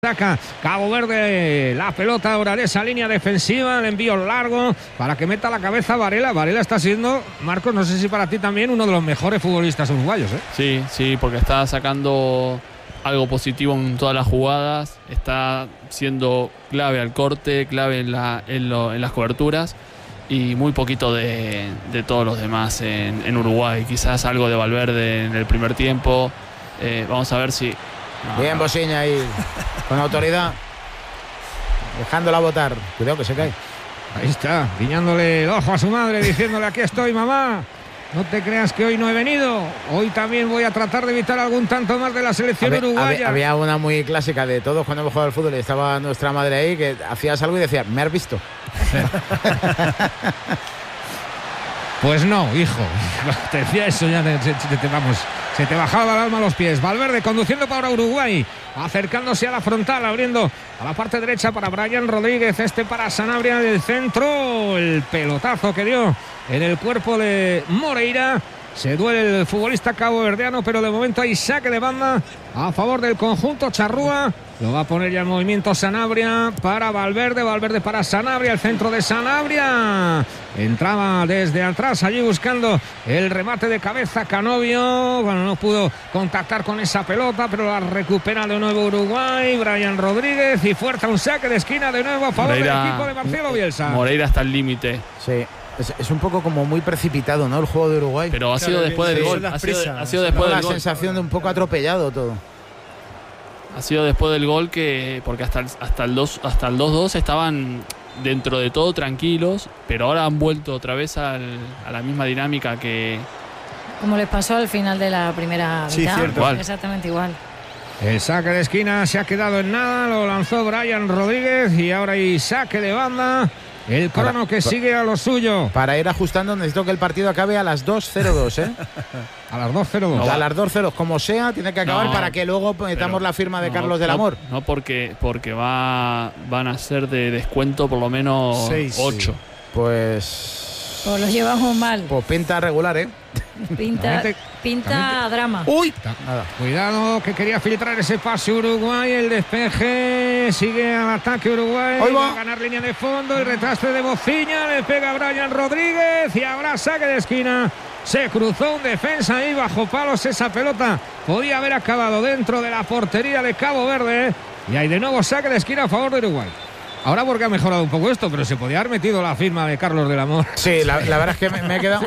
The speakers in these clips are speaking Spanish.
Saca Cabo Verde la pelota ahora de esa línea defensiva, el envío largo para que meta la cabeza Varela. Varela está siendo, Marcos, no sé si para ti también, uno de los mejores futbolistas uruguayos, ¿eh? Sí, porque está sacando algo positivo en todas las jugadas, está siendo clave al corte, clave en las coberturas y muy poquito de todos los demás en Uruguay. Quizás algo de Valverde en el primer tiempo. Vamos a ver si... Bien, Bosiña ahí, con autoridad, dejándola botar. Cuidado que se cae. Ahí está, guiñándole el ojo a su madre, diciéndole: aquí estoy, mamá. No te creas que hoy no he venido. Hoy también voy a tratar de evitar algún tanto más de la selección uruguaya. Había una muy clásica de todos cuando hemos jugado al fútbol y estaba nuestra madre ahí, que hacías algo y decía: ¿me has visto? Pues no, hijo. Te decía eso, ya se te bajaba el alma a los pies. Valverde conduciendo para Uruguay, acercándose a la frontal, abriendo a la parte derecha para Brian Rodríguez, para Sanabria del centro. El pelotazo que dio en el cuerpo de Moreira. Se duele el futbolista caboverdiano, pero de momento hay saque de banda a favor del conjunto charrúa. Lo va a poner ya en movimiento Sanabria para Valverde, Valverde para Sanabria, el centro de Sanabria. Entraba desde atrás allí buscando el remate de cabeza Canovio. Bueno, no pudo contactar con esa pelota, pero la recupera de nuevo Uruguay. Brian Rodríguez y fuerza un saque de esquina de nuevo a favor del equipo de Marcelo Bielsa. Moreira hasta el límite. Sí. Es un poco como muy precipitado, ¿no? El juego de Uruguay. Pero ha sido después del gol. Ha sido después del gol. La sensación de un poco atropellado todo. Ha sido después del gol porque hasta el 2-2 estaban dentro de todo tranquilos, pero ahora han vuelto otra vez a la misma dinámica que... Como les pasó al final de la primera mitad. Cierto. Exactamente igual. El saque de esquina se ha quedado en nada, lo lanzó Brian Rodríguez y ahora hay saque de banda. El crono que sigue a lo suyo. Para ir ajustando necesito que el partido acabe a las 2:02, ¿eh? A las 2:02. A las 2:02, como sea, tiene que acabar para que luego metamos la firma de Carlos del Amor. No, porque van a ser de descuento por lo menos 6, 8. Pues lo llevamos mal. Pues pinta regular, ¿eh? Pinta drama. ¡Uy! Nada. Cuidado, que quería filtrar ese pase Uruguay. El despeje sigue al ataque Uruguay. Va a ganar línea de fondo. El retraste de Bociña. Le pega a Brian Rodríguez. Y habrá saque de esquina. Se cruzó un defensa ahí bajo palos. Esa pelota podía haber acabado dentro de la portería de Cabo Verde. Y hay de nuevo saque de esquina a favor de Uruguay. Ahora porque ha mejorado un poco esto, pero se podía haber metido la firma de Carlos del Amor. Sí, la verdad es que me he quedado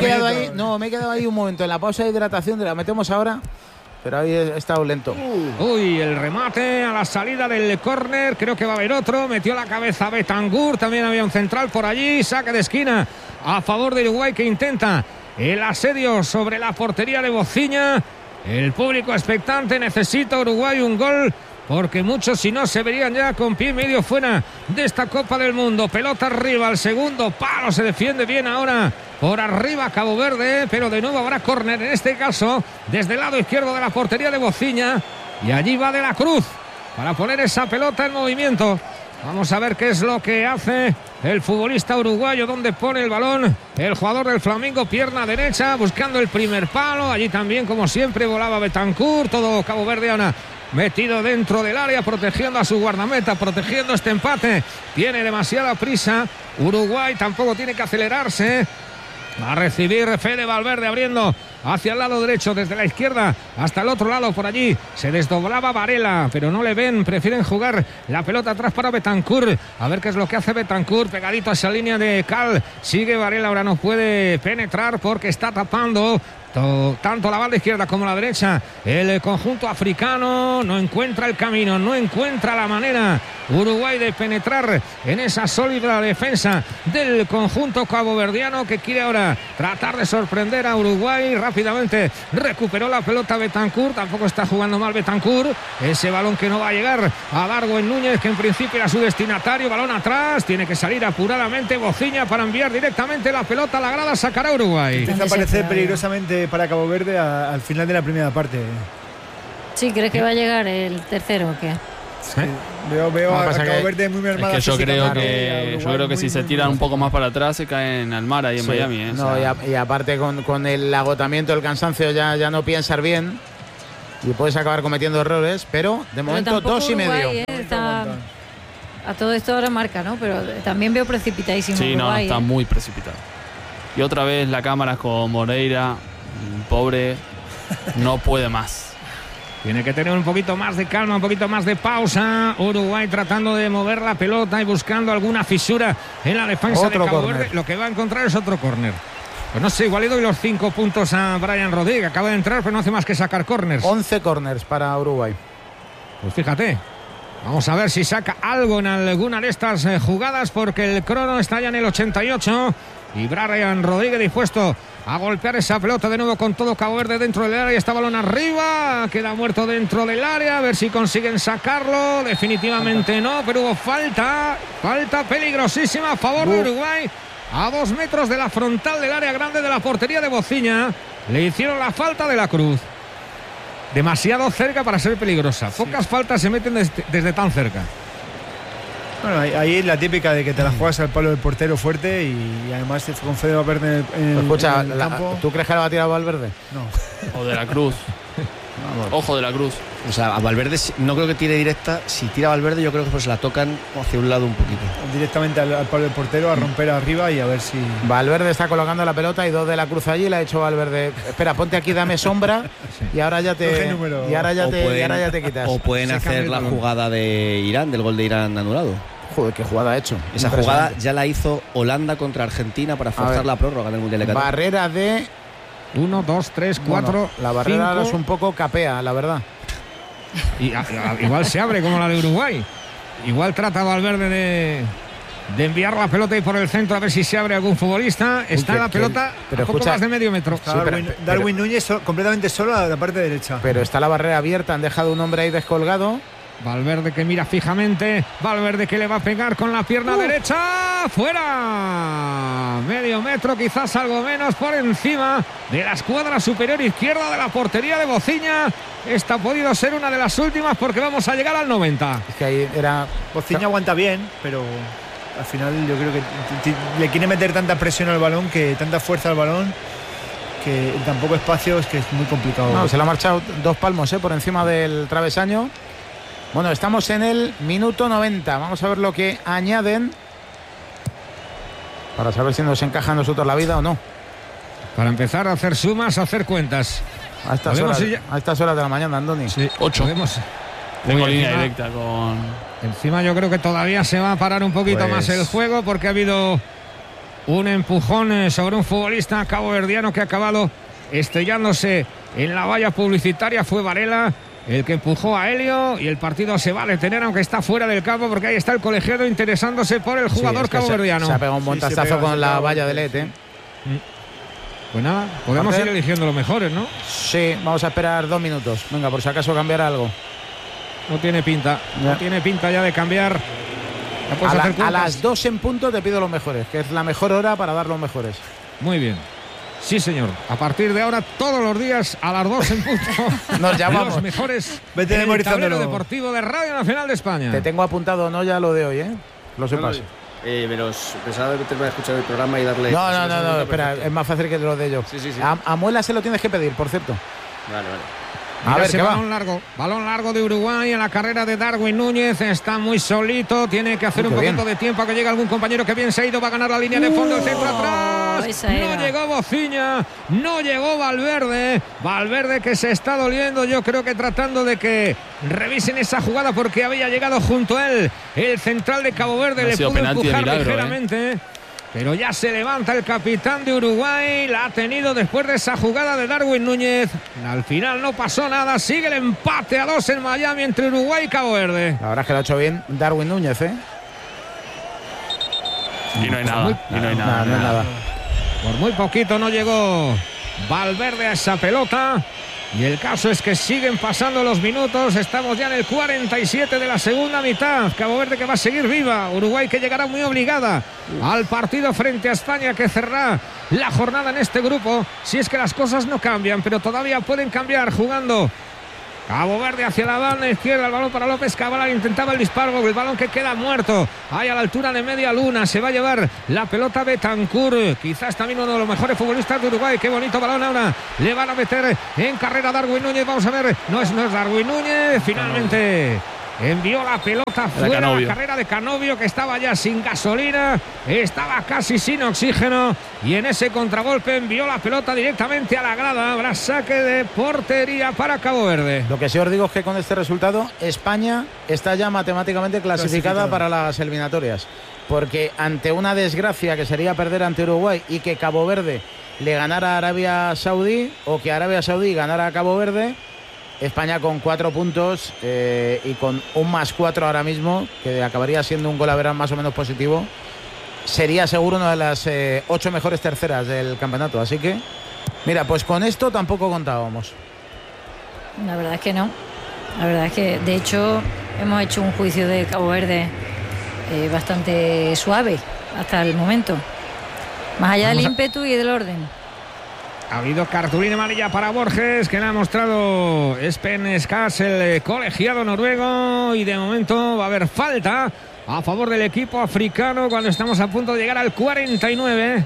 ahí un momento en la pausa de hidratación, la metemos ahora, pero ahí he estado lento. Uy, el remate a la salida del córner, creo que va a haber otro, metió la cabeza Betancur, también había un central por allí, saque de esquina a favor de Uruguay que intenta el asedio sobre la portería de Bociña. El público expectante, necesita Uruguay un gol, porque muchos si no se verían ya con pie y medio fuera de esta Copa del Mundo. Pelota arriba, al segundo palo, se defiende bien ahora por arriba Cabo Verde, pero de nuevo habrá córner, en este caso desde el lado izquierdo de la portería de Bociña, y allí va De la Cruz para poner esa pelota en movimiento. Vamos a ver qué es lo que hace el futbolista uruguayo, donde pone el balón el jugador del Flamengo, pierna derecha, buscando el primer palo. Allí también, como siempre, volaba Betancur, todo Cabo Verde ahora metido dentro del área, protegiendo a su guardameta, protegiendo este empate. Tiene demasiada prisa Uruguay, tampoco tiene que acelerarse. Va a recibir Fede Valverde abriendo hacia el lado derecho, desde la izquierda hasta el otro lado. Por allí se desdoblaba Varela, pero no le ven, prefieren jugar la pelota atrás para Betancur. A ver qué es lo que hace Betancur, pegadito a esa línea de Cal. Sigue Varela, ahora no puede penetrar porque está tapando tanto la banda izquierda como la derecha. El conjunto africano no encuentra el camino, no encuentra la manera Uruguay de penetrar en esa sólida defensa del conjunto caboverdiano, que quiere ahora tratar de sorprender a Uruguay. Rápidamente recuperó la pelota Betancur, tampoco está jugando mal Betancur. Ese balón que no va a llegar a Darwin Núñez, que en principio era su destinatario. Balón atrás, tiene que salir apuradamente Bociña para enviar directamente la pelota a la grada. Sacará Uruguay. Empieza a parecer peligrosamente para Cabo Verde al final de la primera parte. Sí, ¿crees que va a llegar el tercero o qué? Sí. Veo a Cabo Verde muy mermada. Es que yo creo que si se tiran un poco más para atrás se caen al mar ahí en Miami. No, y aparte con el agotamiento, el cansancio, ya no piensas bien. y puedes acabar cometiendo errores, pero de momento 2,5. Está a todo esto ahora marca, ¿no? Pero también veo precipitadísimo. Sí, Uruguay, está muy precipitado. Y otra vez la cámara con Moreira, pobre, no puede más. Tiene que tener un poquito más de calma, un poquito más de pausa. Uruguay tratando de mover la pelota y buscando alguna fisura en la defensa de Cabo Verde. Lo que va a encontrar es otro córner. Pues no sé, igual le doy los 5 puntos a Brian Rodríguez. Acaba de entrar, pero no hace más que sacar córners. 11 córners para Uruguay. Pues fíjate. Vamos a ver si saca algo en alguna de estas jugadas, porque el crono está ya en el 88 y Brian Rodríguez dispuesto a golpear esa pelota de nuevo con todo Cabo Verde dentro del área. Está balón arriba, queda muerto dentro del área, a ver si consiguen sacarlo. Definitivamente no, pero hubo falta peligrosísima a favor de Uruguay, a 2 metros de la frontal del área grande de la portería de Bociña. Le hicieron la falta de la Cruz. Demasiado cerca para ser peligrosa. Pocas faltas se meten desde tan cerca. Bueno, ahí es la típica de que te la juegas al palo del portero fuerte y además con Fede Valverde en Escucha, el campo. ¿tú crees que la va a tirar Valverde? No. O de la Cruz. Ojo de la Cruz. O sea, a Valverde no creo que tire directa. Si tira Valverde, yo creo que pues la tocan hacia un lado un poquito. Directamente al palo del portero, a romper arriba y a ver si. Valverde está colocando la pelota y 2 de la Cruz allí. Le ha dicho Valverde: espera, ponte aquí, dame sombra. Y ahora ya te. Y ahora ya te quitas. O pueden hacer la jugada de Irán, del gol de Irán anulado. Joder, qué jugada ha hecho. Esa jugada ya la hizo Holanda contra Argentina para forzar la prórroga del Mundial de Qatar. Barrera de 1, 2, 3, 4. Bueno, la barrera 5. es un poco capea, la verdad. Y igual se abre como la de Uruguay. Igual trata Valverde de enviar la pelota y por el centro a ver si se abre algún futbolista. Está la pelota a poco más de medio metro. Darwin Núñez completamente solo a la parte derecha. Pero está la barrera abierta, han dejado un hombre ahí descolgado. Valverde que mira fijamente. Valverde que le va a pegar con la pierna derecha. ¡Fuera! Medio metro, quizás algo menos, por encima de la escuadra superior izquierda de la portería de Bociña. Esta ha podido ser una de las últimas porque vamos a llegar al 90. Es que ahí era. Bociña aguanta bien, pero al final yo creo que le quiere meter tanta presión al balón, tanta fuerza al balón, que en tan poco espacio es que es muy complicado. No, se le ha marchado 2 palmos por encima del travesaño. Bueno, estamos en el minuto 90. Vamos a ver lo que añaden para saber si nos encaja a nosotros la vida o no. Para empezar a hacer sumas, a hacer cuentas. A estas horas de la mañana, Andoni. Sí, 8. Tengo línea directa con... Encima yo creo que todavía se va a parar un poquito más el juego, porque ha habido un empujón sobre un futbolista caboverdiano que ha acabado estrellándose en la valla publicitaria. Fue Varela el que empujó a Helio y el partido se va a detener, aunque está fuera del campo, porque ahí está el colegiado interesándose por el jugador caboverdiano. Se ha pegado un montazazo con la valla de LED. Pues nada, podemos ir eligiendo los mejores, ¿no? Sí, vamos a esperar 2 minutos. Venga, por si acaso cambiar algo. No tiene pinta. Ya. No tiene pinta ya de cambiar. A las 2 en punto te pido los mejores, que es la mejor hora para dar los mejores. Muy bien. Sí, señor. A partir de ahora, todos los días, a las 2 en punto, nos llamamos. Los mejores Vete en el tablero deportivo de Radio Nacional de España. Te tengo apuntado, no ya lo de hoy, Lo sepas. Pensaba meterme a escuchar el programa y darle... No, espera, es más fácil que lo de yo. Sí. A Muela se lo tienes que pedir, por cierto. Vale. A ver, ese balón largo de Uruguay en la carrera de Darwin Núñez. Está muy solito, tiene que hacer un poquito de tiempo a que llegue algún compañero que bien se ha ido. Va a ganar la línea de fondo, el centro atrás. No llegó Bociña, no llegó Valverde. Valverde que se está doliendo, yo creo que tratando de que revisen esa jugada, porque había llegado junto a él el central de Cabo Verde. Le pudo empujar ligeramente. Pero ya se levanta el capitán de Uruguay. La ha tenido después de esa jugada de Darwin Núñez. Al final no pasó nada. Sigue el empate a 2 en Miami entre Uruguay y Cabo Verde. La verdad es que lo ha hecho bien Darwin Núñez, Y no hay nada. Por muy poquito no llegó Valverde a esa pelota. Y el caso es que siguen pasando los minutos. Estamos ya en el 47 de la segunda mitad. Cabo Verde que va a seguir viva. Uruguay que llegará muy obligada al partido frente a España, que cerrará la jornada en este grupo, si es que las cosas no cambian. Pero todavía pueden cambiar jugando Cabo Verde hacia la banda izquierda, el balón para López Cabral, intentaba el disparo, el balón que queda muerto, ahí a la altura de media luna, se va a llevar la pelota Betancur, quizás también uno de los mejores futbolistas de Uruguay. Qué bonito balón ahora, le van a meter en carrera Darwin Núñez, vamos a ver, no es Darwin Núñez, finalmente envió la pelota fuera, la carrera de Canovio, que estaba ya sin gasolina, estaba casi sin oxígeno, y en ese contragolpe envió la pelota directamente a la grada. Habrá saque de portería para Cabo Verde. Lo que sí os digo es que con este resultado España está ya matemáticamente clasificada para las eliminatorias, porque ante una desgracia que sería perder ante Uruguay y que Cabo Verde le ganara a Arabia Saudí, o que Arabia Saudí ganara a Cabo Verde, España con 4 puntos y con un +4 ahora mismo, que acabaría siendo un golaveral más o menos positivo, sería seguro una de las 8 mejores terceras del campeonato. Así que, mira, pues con esto tampoco contábamos. La verdad es que no. La verdad es que, de hecho, hemos hecho un juicio de Cabo Verde bastante suave hasta el momento. Más allá del ímpetu y del orden. Ha habido cartulina amarilla para Borges, que le ha mostrado Spen Skas, el colegiado noruego, y de momento va a haber falta a favor del equipo africano cuando estamos a punto de llegar al 49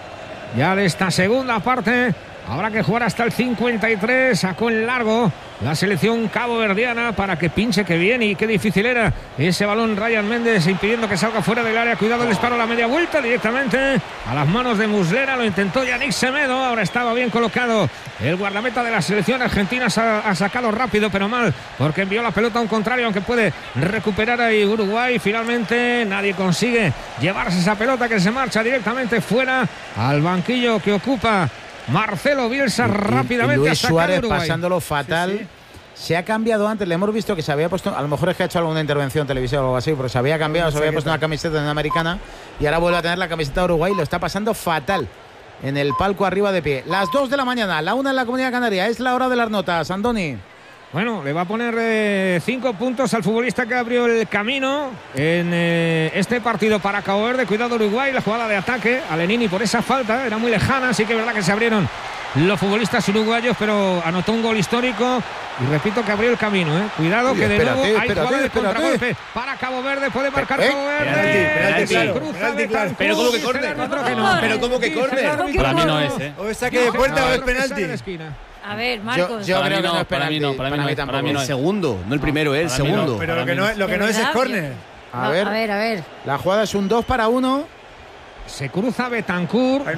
ya de esta segunda parte. Habrá que jugar hasta el 53. Sacó en largo la selección caboverdiana para que pinche, que bien, y qué difícil era ese balón. Ryan Méndez impidiendo que salga fuera del área. Cuidado el disparo a la media vuelta directamente a las manos de Muslera. Lo intentó Yannick Semedo. Ahora estaba bien colocado el guardameta de la selección argentina. Ha sacado rápido pero mal, porque envió la pelota a un contrario, aunque puede recuperar ahí Uruguay. Finalmente nadie consigue llevarse esa pelota, que se marcha directamente fuera al banquillo que ocupa Marcelo Bielsa. Rápidamente y Luis hasta Suárez Uruguay, pasándolo fatal. Sí, sí. Se ha cambiado antes, le hemos visto que se había puesto, a lo mejor es que ha hecho alguna intervención televisiva o algo así, pero se había cambiado, se había puesto una camiseta de una americana y ahora vuelve a tener la camiseta de Uruguay. Lo está pasando fatal en el palco arriba de pie. Las 2 de la mañana, la 1 en la Comunidad Canaria, es la hora de las notas. Andoni. Bueno, le va a poner 5 puntos al futbolista que abrió el camino en este partido para Cabo Verde. Cuidado Uruguay, la jugada de ataque a Lenini por esa falta, era muy lejana, sí que es verdad que se abrieron los futbolistas uruguayos, pero anotó un gol histórico y repito que abrió el camino. Cuidado. Uy, que de nuevo hay jugada de contragolpe para Cabo Verde, puede marcar Cabo Verde. Penalti. Pero ¿cómo que corte? Pero ¿cómo que corte? Para mí no es, O es saque de puerta o es penalti. A ver, Marcos. Yo creo que no es penalti. Para mí no. El segundo, no el primero, el segundo. Pero lo que no es córner. A ver. La jugada es un 2-1. Se cruza Betancur.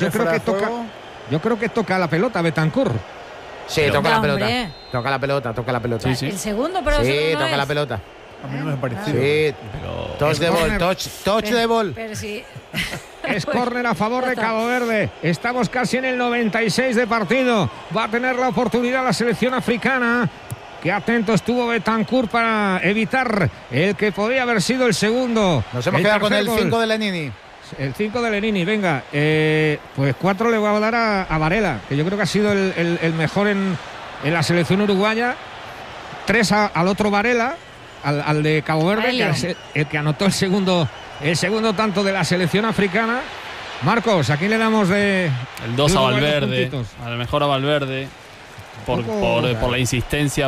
Yo creo que toca la pelota Betancur. Sí, toca la pelota. Toca la pelota. Sí. El segundo, pero sí, el toca la pelota. A mí no me ha parecido. Sí, touch de bol, touch de bol. Pero sí. Es córner a favor de Cabo Verde. Estamos casi en el 96 de partido. Va a tener la oportunidad la selección africana. Qué atento estuvo Betancur para evitar el que podía haber sido el segundo. Nos hemos quedado con el 5 de Lenini. El 5 de Lenini, venga. Pues 4 le va a dar a Varela, que yo creo que ha sido el mejor en la selección uruguaya. 3 al otro Varela, al de Cabo Verde, que es el que anotó el segundo tanto de la selección africana. Marcos, ¿a quién le damos de el 2 a Valverde? A lo mejor a Valverde. Por la insistencia,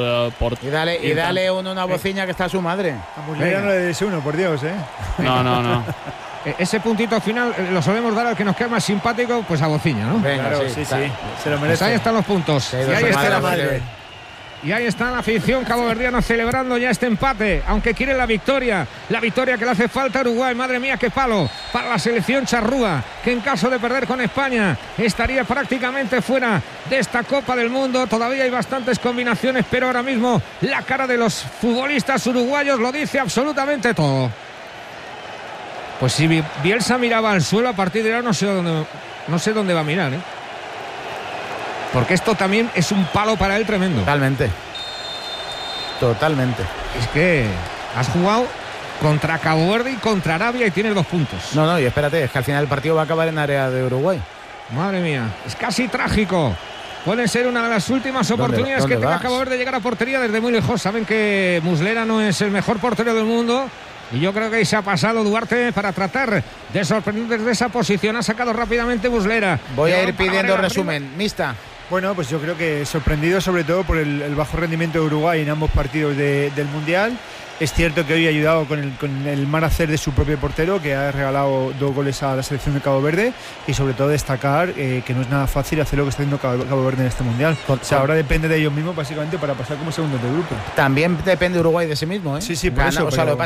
y dale una bociña que está a su madre. A Muslera no le des uno, por Dios, No. Ese puntito final lo solemos dar al que nos queda más simpático, pues a bociña, ¿no? Venga, claro, sí. Se lo merece. Pues ahí están los puntos. Y ahí está la afición caboverdiana celebrando ya este empate, aunque quiere la victoria que le hace falta a Uruguay. Madre mía, qué palo para la selección charrúa, que en caso de perder con España estaría prácticamente fuera de esta Copa del Mundo. Todavía hay bastantes combinaciones, pero ahora mismo la cara de los futbolistas uruguayos lo dice absolutamente todo. Pues si Bielsa miraba al suelo, a partir de ahora no sé dónde va a mirar, porque esto también es un palo para él tremendo. Totalmente. Es que has jugado contra Cabo Verde y contra Arabia y tienes 2 puntos. No, y espérate, es que al final el partido va a acabar en área de Uruguay. Madre mía, es casi trágico. Puede ser una de las últimas oportunidades que tenga Cabo Verde de llegar a portería desde muy lejos. Saben que Muslera no es el mejor portero del mundo. Y yo creo que ahí se ha pasado Duarte para tratar de sorprender desde esa posición. Ha sacado rápidamente Muslera. Voy a ir pidiendo resumen. Mista. Bueno, pues yo creo que sorprendido sobre todo por el bajo rendimiento de Uruguay en ambos partidos del Mundial. Es cierto que hoy ha ayudado con el mal hacer de su propio portero, que ha regalado 2 goles a la selección de Cabo Verde, y sobre todo destacar que no es nada fácil hacer lo que está haciendo Cabo Verde en este Mundial. O sea, ahora depende de ellos mismos básicamente para pasar como segundos de grupo. También depende Uruguay de sí mismo, ¿eh? Sí, por eso. O sea, lo que